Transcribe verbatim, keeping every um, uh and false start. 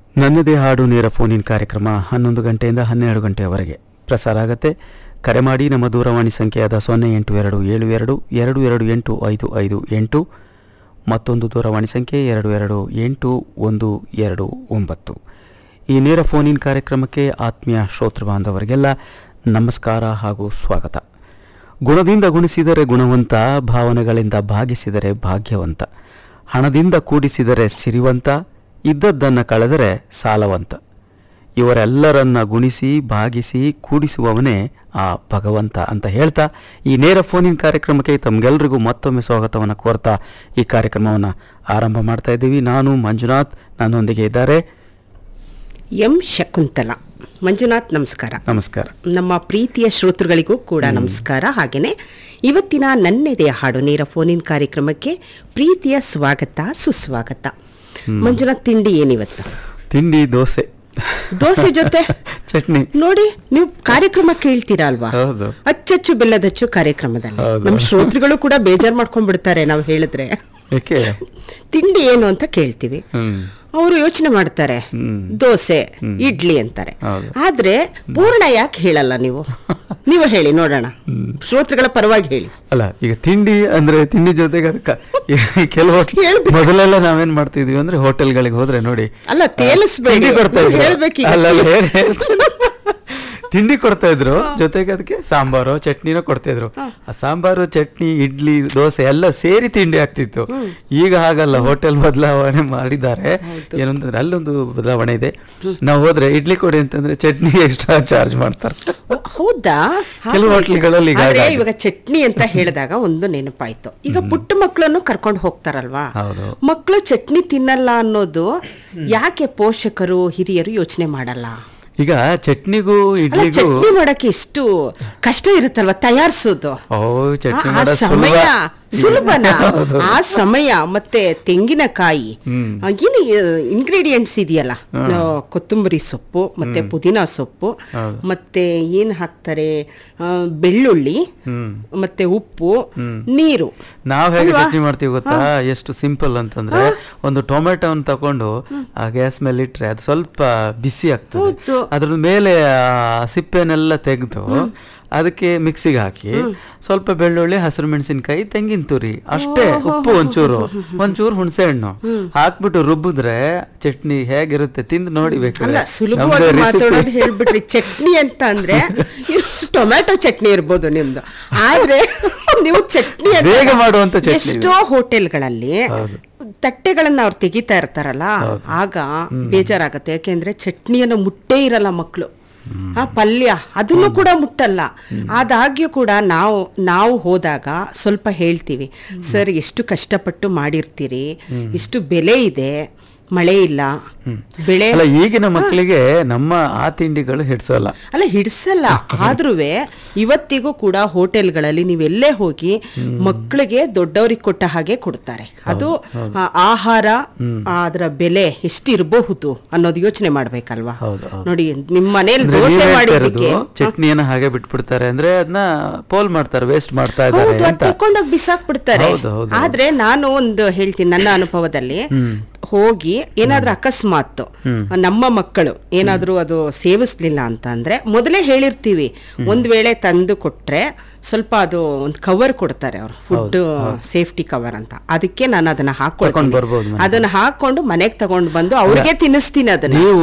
ನನ್ನದೇ ಹಾಡು ನೇರ ಫೋನಿನ್ ಕಾರ್ಯಕ್ರಮ ಹನ್ನೊಂದು ಗಂಟೆಯಿಂದ ಹನ್ನೆರಡು ಗಂಟೆಯವರೆಗೆ ಪ್ರಸಾರ ಆಗುತ್ತೆ. ಕರೆ ಮಾಡಿ. ನಮ್ಮ ದೂರವಾಣಿ ಸಂಖ್ಯೆಯಾದ ಸೊನ್ನೆ ಎಂಟು ಎರಡು ಏಳು ಎರಡು ಎರಡು ಎರಡು ಎಂಟು ಐದು ಐದು ಎಂಟು, ಮತ್ತೊಂದು ದೂರವಾಣಿ ಸಂಖ್ಯೆ ಎರಡು ಎರಡು ಎಂಟು ಒಂದು ಎರಡು ಒಂಬತ್ತು. ಈ ನೇರ ಫೋನಿನ್ ಕಾರ್ಯಕ್ರಮಕ್ಕೆ ಆತ್ಮೀಯ ಶ್ರೋತೃ ಬಾಂಧವರಿಗೆಲ್ಲ ನಮಸ್ಕಾರ ಹಾಗೂ ಸ್ವಾಗತ. ಗುಣದಿಂದ ಗುಣಿಸಿದರೆ ಗುಣವಂತ, ಭಾವನೆಗಳಿಂದ ಭಾಗಿಸಿದರೆ ಭಾಗ್ಯವಂತ, ಹಣದಿಂದ ಕೂಡಿಸಿದರೆ ಸಿರಿವಂತ, ಇದ್ದದ್ದನ್ನು ಕಳೆದರೆ ಸಾಲವಂತ. ಇವರೆಲ್ಲರನ್ನ ಗುಣಿಸಿ ಭಾಗಿಸಿ ಕೂಡಿಸುವವನೇ ಆ ಭಗವಂತ ಅಂತ ಹೇಳ್ತಾ ಈ ನೇರ ಫೋನಿನ ಕಾರ್ಯಕ್ರಮಕ್ಕೆ ತಮಗೆಲ್ಲರಿಗೂ ಮತ್ತೊಮ್ಮೆ ಸ್ವಾಗತವನ್ನು ಕೋರ್ತಾ ಈ ಕಾರ್ಯಕ್ರಮವನ್ನು ಆರಂಭ ಮಾಡ್ತಾ ಇದ್ದೀವಿ. ನಾನು ಮಂಜುನಾಥ್, ನನ್ನೊಂದಿಗೆ ಇದ್ದಾರೆ ಎಂ ಶಕುಂತಲಾ. ಮಂಜುನಾಥ್ ನಮಸ್ಕಾರ. ನಮಸ್ಕಾರ. ನಮ್ಮ ಪ್ರೀತಿಯ ಶ್ರೋತೃಗಳಿಗೂ ಕೂಡ ನಮಸ್ಕಾರ. ಹಾಗೆಯೇ ಇವತ್ತಿನ ನನ್ನೆದೆಯ ಹಾಡು ನೇರ ಫೋನಿನ ಕಾರ್ಯಕ್ರಮಕ್ಕೆ ಪ್ರೀತಿಯ ಸ್ವಾಗತ, ಸುಸ್ವಾಗತ. ಮಂಜುನಾಥ್, ತಿಂಡಿ ಏನಿವತ್ತು? ತಿಂಡಿ ದೋಸೆ. ದೋಸೆ ಜೊತೆ ಚಟ್ನಿ. ನೋಡಿ, ನೀವು ಕಾರ್ಯಕ್ರಮ ಕೇಳ್ತೀರಾ ಅಲ್ವಾ? ಅಚ್ಚಚ್ಚು ಬೆಲ್ಲದಚ್ಚು ಕಾರ್ಯಕ್ರಮದಲ್ಲಿ ನಮ್ಮ ಶ್ರೋತೃಗಳು ಕೂಡ ಬೇಜಾರು ಮಾಡ್ಕೊಂಡ್ಬಿಡ್ತಾರೆ ನಾವು ಹೇಳಿದ್ರೆ. ತಿಂಡಿ ಏನು ಅಂತ ಕೇಳ್ತೀವಿ, ಅವರು ಯೋಚನೆ ಮಾಡ್ತಾರೆ ದೋಸೆ ಇಡ್ಲಿ ಅಂತಾರೆ. ಆದ್ರೆ ಪೂರ್ಣ ಯಾಕೆ ಹೇಳಲ್ಲ ನೀವು? ನೀವು ಹೇಳಿ ನೋಡೋಣ, ಶ್ರೋತೃಗಳ ಪರವಾಗಿ ಹೇಳಿ. ಅಲ್ಲ, ಈಗ ತಿಂಡಿ ಅಂದ್ರೆ ತಿಂಡಿ ಜೊತೆಗೆ ಅದಕ್ಕೆ ಕೆಲವು ಮೊದಲೆಲ್ಲ ನಾವೇನ್ ಮಾಡ್ತಿದ್ವಿ ಅಂದ್ರೆ ಹೋಟೆಲ್ಗಳಿಗೆ ಹೋದ್ರೆ ನೋಡಿ, ಅಲ್ಲ ತೇಲಿಸ್ಬೇಡಿ, ಹೇಳ್ಬೇಕು. ತಿಂಡಿ ಕೊಡ್ತಾ ಇದ್ರು, ಜೊತೆಗೆ ಅದಕ್ಕೆ ಸಾಂಬಾರು ಚಟ್ನಿನೂ ಕೊಡ್ತಾ ಇದ್ರು. ಆ ಸಾಂಬಾರು ಚಟ್ನಿ ಇಡ್ಲಿ ದೋಸೆ ಎಲ್ಲ ಸೇರಿ ತಿಂಡಿ ಆಗ್ತಿತ್ತು. ಈಗ ಹಾಗಲ್ಲ, ಹೋಟೆಲ್ ಬದಲಾವಣೆ ಮಾಡಿದ್ದಾರೆ. ಏನಂತಂದ್ರೆ ಅಲ್ಲೊಂದು ಬದಲಾವಣೆ ಇದೆ. ನಾವು ಹೋದ್ರೆ ಇಡ್ಲಿ ಕೊಡಿ ಅಂತಂದ್ರೆ ಚಟ್ನಿ ಎಕ್ಸ್ಟ್ರಾ ಚಾರ್ಜ್ ಮಾಡ್ತಾರೆ. ಹೌದಾ? ಕೆಲವು ಹೋಟ್ಲ್ಗಳಲ್ಲಿ ಇವಾಗ ಚಟ್ನಿ ಅಂತ ಹೇಳಿದಾಗ ಒಂದು ನೆನಪಾಯ್ತು. ಈಗ ಪುಟ್ಟ ಮಕ್ಕಳನ್ನು ಕರ್ಕೊಂಡು ಹೋಗ್ತಾರಲ್ವಾ, ಮಕ್ಕಳು ಚಟ್ನಿ ತಿನ್ನಲ್ಲ ಅನ್ನೋದು ಯಾಕೆ ಪೋಷಕರು ಹಿರಿಯರು ಯೋಚನೆ ಮಾಡಲ್ಲ? ಈಗ ಚಟ್ನಿಗೂ ಇಡ್ಲಿಗೂ ಚಟ್ನಿ ಮಾಡಕ್ಕೆ ಎಷ್ಟು ಕಷ್ಟ ಇರುತ್ತಲ್ವಾ ತಯಾರಿಸೋದು. ಸಮಯ ಸುಲಭನ? ಆ ಸಮಯ ಮತ್ತೆ ತೆಂಗಿನಕಾಯಿ ಏನು ಇಂಗ್ರೀಡಿಯೆಂಟ್ಸ್ ಇದೆಯಲ್ಲ, ಕೊತ್ತಂಬರಿ ಸೊಪ್ಪು ಮತ್ತೆ ಪುದೀನ ಸೊಪ್ಪು ಮತ್ತೆ ಏನ್ ಹಾಕ್ತಾರೆ, ಬೆಳ್ಳುಳ್ಳಿ ಮತ್ತೆ ಉಪ್ಪು, ನೀರು. ನಾವ್ ಹೇಗೆ ಚಟ್ನಿ ಮಾಡ್ತೀವಿ ಗೊತ್ತಾ? ಎಷ್ಟು ಸಿಂಪಲ್ ಅಂತಂದ್ರೆ, ಒಂದು ಟೊಮೆಟೊನ ತಕೊಂಡು ಆ ಗ್ಯಾಸ್ ಮೇಲೆ ಇಟ್ರೆ ಅದು ಸ್ವಲ್ಪ ಬಿಸಿ ಆಗ್ತದೆ. ಅದ್ರ ಮೇಲೆ ಸಿಪ್ಪೆನೆಲ್ಲ ತೆಗೆದು ಅದಕ್ಕೆ ಮಿಕ್ಸಿಗೆ ಹಾಕಿ ಸ್ವಲ್ಪ ಬೆಳ್ಳುಳ್ಳಿ, ಹಸಿರು ಮೆಣಸಿನ್ಕಾಯಿ, ತೆಂಗಿನ ತುರಿ ಅಷ್ಟೇ, ಉಪ್ಪು ಒಂಚೂರು ಒಂಚೂರು ಹುಣಸೆ ಹಣ್ಣು ಹಾಕ್ಬಿಟ್ಟು ರುಬ್ಬಿದ್ರೆ ಚಟ್ನಿ ಹೇಗಿರುತ್ತೆ ತಿಂದು ನೋಡಿಬೇಕು. ಸುಲಭವಾಗಿ ಹೇಳ್ಬಿಟ್ರಿ. ಚಟ್ನಿ ಅಂತ ಅಂದ್ರೆ ಟೊಮ್ಯಾಟೊ ಚಟ್ನಿ ಇರ್ಬೋದು ನಿಮ್ದು, ಆದ್ರೆ ನೀವು ಚಟ್ನಿ ಬೇಗ ಮಾಡುವಂತ ಚಟ್ನಿ. ಎಷ್ಟೋ ಹೋಟೆಲ್ಗಳಲ್ಲಿ ತಟ್ಟೆಗಳನ್ನ ಅವ್ರು ತೆಗಿತಾ ಇರ್ತಾರಲ್ಲ, ಆಗ ಬೇಜಾರಾಗತ್ತೆ. ಯಾಕೆಂದ್ರೆ ಚಟ್ನಿಯನ್ನು ಮುಟ್ಟೇ ಇರಲ್ಲ ಮಕ್ಕಳು. ಆ ಪಲ್ಯ ಅದನ್ನು ಕೂಡ ಮುಟ್ಟಲ್ಲ. ಆದಾಗ್ಯೂ ಕೂಡ ನಾವು ನಾವು ಹೋದಾಗ ಸ್ವಲ್ಪ ಹೇಳ್ತೀವಿ, ಸರ್ ಎಷ್ಟು ಕಷ್ಟಪಟ್ಟು ಮಾಡಿರ್ತೀರಿ, ಇಷ್ಟು ಬೆಲೆ ಇದೆ, ಮಳೆ ಇಲ್ಲ, ಬೆಳೆ. ಈಗಿನ ಮಕ್ಕಳಿಗೆ ನಮ್ಮ ಆ ತಿಂಡಿಗಳು ಹಿಡ್ಸಲ್ಲ. ಅಲ್ಲ ಹಿಡ್ಸಲ್ಲ, ಆದ್ರೂ ಇವತ್ತಿಗೂ ಕೂಡ ಹೋಟೆಲ್ಗಳಲ್ಲಿ ನೀವೆಲ್ಲೇ ಹೋಗಿ ಮಕ್ಕಳಿಗೆ ದೊಡ್ಡವ್ರಿಗೆ ಕೊಟ್ಟ ಹಾಗೆ ಕೊಡ್ತಾರೆ. ಅದು ಆಹಾರ, ಅದರ ಬೆಲೆ ಎಷ್ಟಿರಬಹುದು ಅನ್ನೋದು ಯೋಚನೆ ಮಾಡ್ಬೇಕಲ್ವಾ? ನೋಡಿ, ನಿಮ್ಮ ಮನೇಲಿ ದೋಸೆ ಮಾಡಿದ್ದಕ್ಕೆ ಚಟ್ನಿಯನ್ನ ಹಾಗೆ ಬಿಟ್ಬಿಡ್ತಾರೆ, ಅಂದ್ರೆ ಅದನ್ನ ಪೋಲ್ ಮಾಡ್ತಾರೆ, ವೇಸ್ಟ್ ಮಾಡ್ತಾ ಇದ್ದಾರೆ, ತಕೊಂಡೋಗಿ ಬಿಸಾಕ್ಬಿಡ್ತಾರೆ. ಆದ್ರೆ ನಾನು ಒಂದು ಹೇಳ್ತೀನಿ, ನನ್ನ ಅನುಭವದಲ್ಲಿ ಹೋಗಿ ಏನಾದ್ರೂ ಅಕಸ್ಮಾತ್ ನಮ್ಮ ಮಕ್ಕಳು ಏನಾದ್ರೂ ಅದು ಸೇವಿಸ್ಲಿಲ್ಲ ಅಂತ ಅಂದ್ರೆ ಮೊದಲೇ ಹೇಳಿರ್ತೀವಿ, ಒಂದ್ ವೇಳೆ ತಂದು ಕೊಟ್ರೆ ಸ್ವಲ್ಪ ಅದು ಒಂದು ಕವರ್ ಕೊಡ್ತಾರೆ ಅವರು, ಫುಡ್ ಸೇಫ್ಟಿ ಕವರ್ ಅಂತ. ಅದಕ್ಕೆ ನಾನು ಅದನ್ನ ಹಾಕೊಳ್ತೀನಿ, ಅದನ್ನ ಹಾಕೊಂಡು ಮನೆಗೆ ತಗೊಂಡು ಬಂದು ಅವ್ರಿಗೆ ತಿನ್ನಿಸ್ತೀನಿ ಅದನ್ನ.